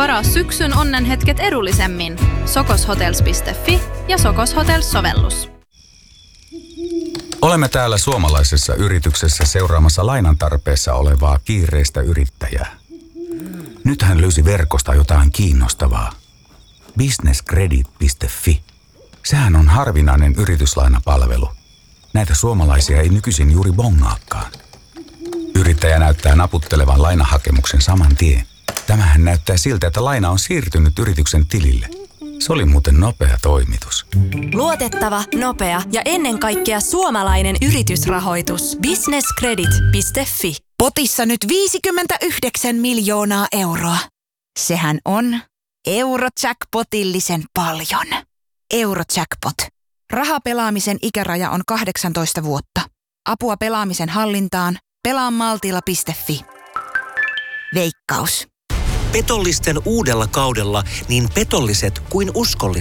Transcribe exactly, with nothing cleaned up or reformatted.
Varaa syksyn onnenhetket edullisemmin. sokoshotels piste fi ja Sokos Hotels-sovellus. Olemme täällä suomalaisessa yrityksessä seuraamassa lainan tarpeessa olevaa kiireistä yrittäjää. Nyt hän löysi verkosta jotain kiinnostavaa. business credit piste fi. Sehän on harvinainen yrityslainapalvelu. Näitä suomalaisia ei nykyisin juuri bongaakaan. Yrittäjä näyttää naputtelevan lainahakemuksen saman tien. Tämähän näyttää siltä, että laina on siirtynyt yrityksen tilille. Se oli muuten nopea toimitus. Luotettava, nopea ja ennen kaikkea suomalainen yritysrahoitus. business credit piste fi. Potissa nyt viisikymmentäyhdeksän miljoonaa euroa. Sehän on Eurojackpotillisen paljon. Eurojackpot. Rahapelaamisen ikäraja on kahdeksantoista vuotta. Apua pelaamisen hallintaan. pelaa maltilla piste fi. Veikkaus. Petollisten uudella kaudella niin petolliset kuin uskolliset.